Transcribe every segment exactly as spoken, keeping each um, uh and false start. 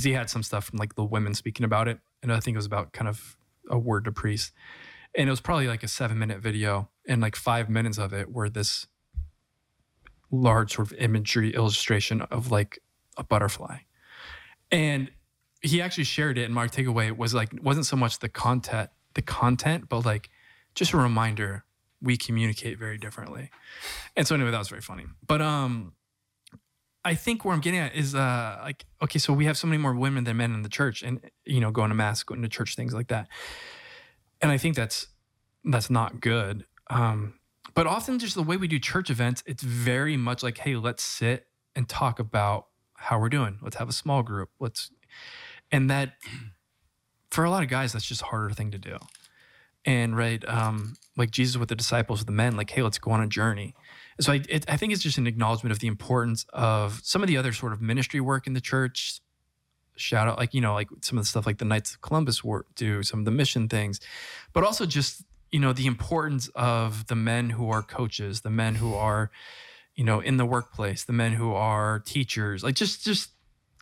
because he had some stuff from like the women speaking about it. And I think it was about kind of a word to priest. And it was probably like a seven minute video, and like five minutes of it were this large sort of imagery illustration of like a butterfly. And he actually shared it. And my takeaway was like, wasn't so much the content, the content, but like just a reminder, we communicate very differently. And so anyway, that was very funny. But um, I think where I'm getting at is uh, like, okay, so we have so many more women than men in the church, and, you know, going to mass, going to church, things like that. And I think that's, that's not good. Um, but often just the way we do church events, it's very much like, hey, let's sit and talk about how we're doing. Let's have a small group. Let's, and that for a lot of guys, that's just a harder thing to do. And right, um, like Jesus with the disciples, with the men, like, hey, let's go on a journey. So I, it, I think it's just an acknowledgement of the importance of some of the other sort of ministry work in the church. Shout out, like, you know, like some of the stuff like the Knights of Columbus work do, some of the mission things, but also just, you know, the importance of the men who are coaches, the men who are, you know, in the workplace, the men who are teachers, like just, just,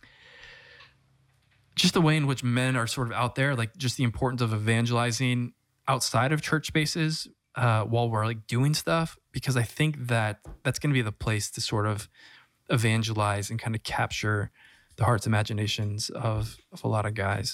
just the way in which men are sort of out there, like just the importance of evangelizing outside of church spaces uh, while we're like doing stuff, because I think that that's going to be the place to sort of evangelize and kind of capture the hearts, imaginations of, of a lot of guys.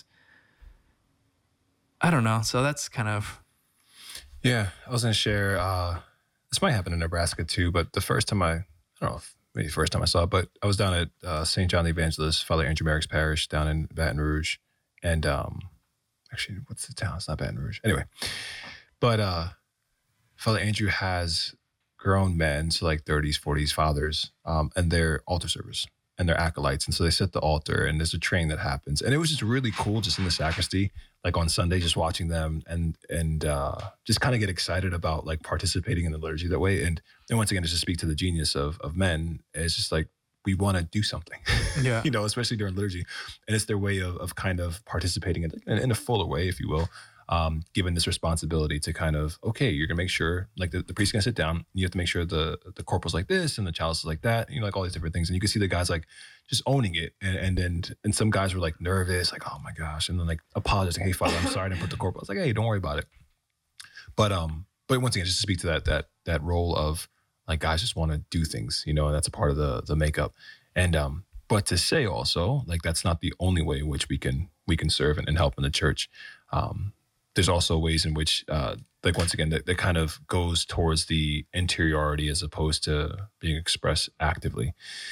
I don't know. So that's kind of. Yeah, I was going to share, uh, this might happen in Nebraska too, but the first time I, I don't know if maybe the first time I saw it, but I was down at uh, Saint John the Evangelist, Father Andrew Merrick's parish down in Baton Rouge. And um, actually, what's the town? It's not Baton Rouge. Anyway, but uh, Father Andrew has grown men, so like thirties, forties fathers, um, and they're altar servers. And they're acolytes. And so they set the altar, and there's a training that happens. And it was just really cool just in the sacristy, like on Sunday, just watching them and and uh, just kind of get excited about like participating in the liturgy that way. And and once again, just to speak to the genius of of men, it's just like, we want to do something, yeah, you know, especially during liturgy. And it's their way of of kind of participating in, in, in a fuller way, if you will, um, given this responsibility to kind of, okay, you're going to make sure, like the, the priest's going to sit down, and you have to make sure the the corporal's like this and the chalice is like that, you know, like all these different things. And you can see the guys like just owning it. And and then, and some guys were like nervous, like, oh my gosh. And then like apologizing, hey, Father, I'm sorry I didn't put the corporal. I was like, hey, don't worry about it. But, um, but once again, just to speak to that, that, that role of like, guys just want to do things, you know, and that's a part of the, the makeup. And, um, but to say also, like, that's not the only way in which we can, we can serve and, and help in the church. Um, there's also ways in which, uh, like, once again, that, that kind of goes towards the interiority as opposed to being expressed actively.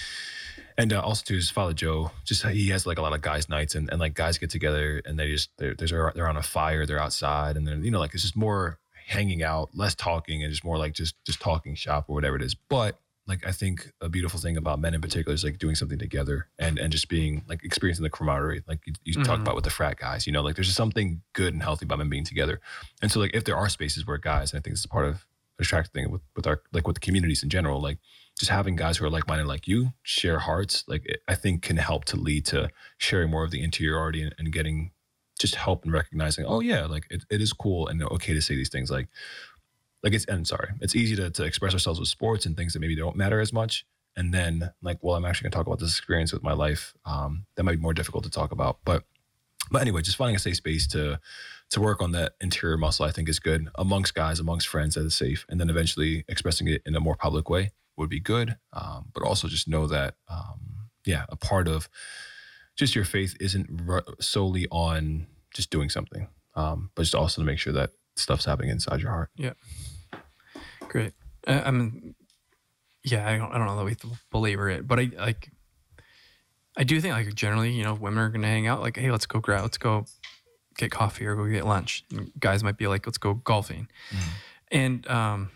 And uh, also too is Father Joe, just he has like a lot of guys' nights, and, and like guys get together and they just, they're, they're, they're on a fire, they're outside, and then, you know, like it's just more hanging out, less talking, and just more like just, just talking shop or whatever it is. But like, I think a beautiful thing about men in particular is like doing something together and, and just being like experiencing the camaraderie. Like you, you mm-hmm. talk about with the frat guys, you know, like there's just something good and healthy about men being together. And so like, if there are spaces where guys, and I think this is part of the attractive thing with, with our, like with the communities in general, like just having guys who are like-minded like you, share hearts, like it, I think can help to lead to sharing more of the interiority and, and getting just help and recognizing, oh yeah, like it, it is cool and okay to say these things. Like, Like it's, and sorry, it's easy to, to express ourselves with sports and things that maybe don't matter as much. And then like, well, I'm actually gonna talk about this experience with my life. Um, that might be more difficult to talk about, but, but anyway, just finding a safe space to, to work on that interior muscle, I think is good amongst guys, amongst friends, that is safe. And then eventually expressing it in a more public way would be good. Um, but also just know that, um, yeah, a part of just your faith isn't r- solely on just doing something, um, but just also to make sure that stuff's happening inside your heart. Yeah. Great. Uh, I mean, yeah, I don't, I don't know that we have to belabor it, but I like, I do think like generally, you know, women are going to hang out like, hey, let's go grab, let's go get coffee or go get lunch. And guys might be like, let's go golfing. Mm. And, um,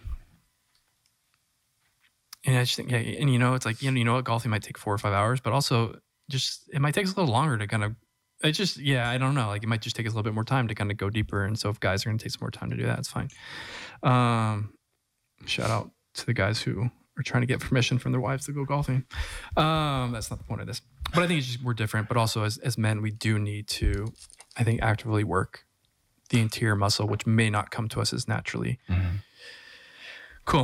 and I just think, yeah, and you know, it's like, you know, you know what, golfing might take four or five hours, but also just, it might take us a little longer to kind of, it just, yeah, I don't know. Like it might just take us a little bit more time to kind of go deeper. And so if guys are going to take some more time to do that, it's fine. Um, Shout out to the guys who are trying to get permission from their wives to go golfing. Um, that's not the point of this. But I think it's just we're different. But also as, as men, we do need to, I think, actively work the interior muscle, which may not come to us as naturally. Mm-hmm. Cool.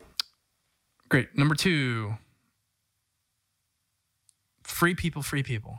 Great. Number two, free people, free people.